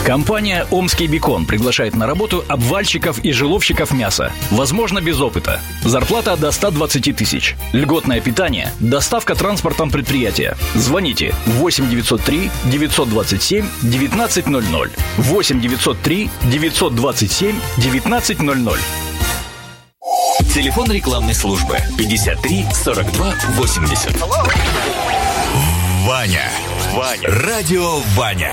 Компания «Омский бекон» приглашает на работу обвальщиков и жиловщиков мяса. Возможно, без опыта. Зарплата до 120 тысяч. Льготное питание. Доставка транспортом предприятия. Звоните 8 903 927 1900. 8 903 927 1900. Телефон рекламной службы 53 42 80. Ваня. Радио Ваня.